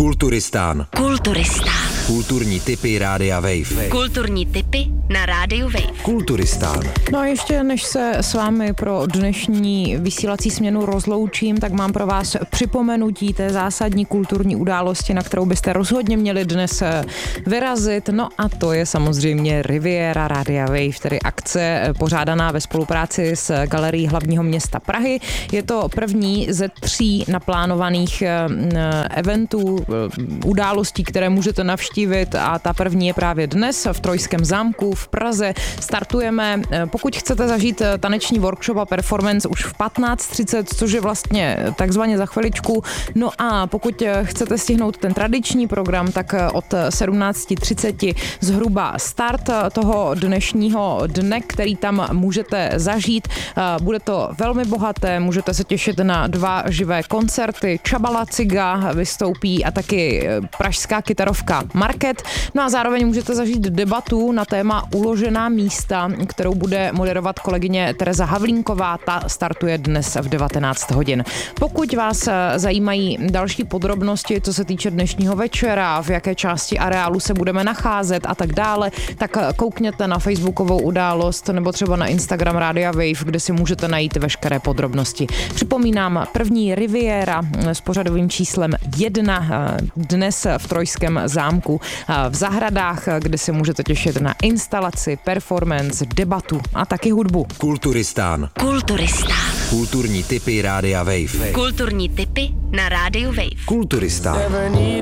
Kulturistán. Kulturní tipy Rádia Wave. Kulturní tipy na Rádiu Wave. Kulturistán. No a ještě než se s vámi pro dnešní vysílací směnu rozloučím, tak mám pro vás připomenutí té zásadní kulturní události, na kterou byste rozhodně měli dnes vyrazit. No a to je samozřejmě Riviera Rádia Wave, tedy akce pořádaná ve spolupráci s Galerií hlavního města Prahy. Je to první ze 3 naplánovaných eventů, událostí, které můžete navštívit, a ta první je právě dnes v Trojském zámku v Praze. Startujeme, pokud chcete zažít taneční workshop a performance už v 15:30, což je vlastně takzvaně za chviličku. No a pokud chcete stihnout ten tradiční program, tak od 17:30 zhruba start toho dnešního dne, který tam můžete zažít. Bude to velmi bohaté, můžete se těšit na 2 živé koncerty. Čabala Ciga vystoupí a taky pražská kytarovka Market. No a zároveň můžete zažít debatu na téma uložená místa, kterou bude moderovat kolegyně Tereza Havlínková. Ta startuje dnes v 19 hodin. Pokud vás zajímají další podrobnosti, co se týče dnešního večera, v jaké části areálu se budeme nacházet a tak dále, tak koukněte na facebookovou událost nebo třeba na Instagram Rádia Wave, kde si můžete najít veškeré podrobnosti. Připomínám, první Riviera s pořadovým číslem 1 dnes v Trojském zámku v zahradách, kde se můžete těšit na instalaci, performance, debatu a taky hudbu. Kulturistán. Kulturní tipy Rádia Wave. Kulturní tipy na Rádiu Wave. Kulturistán.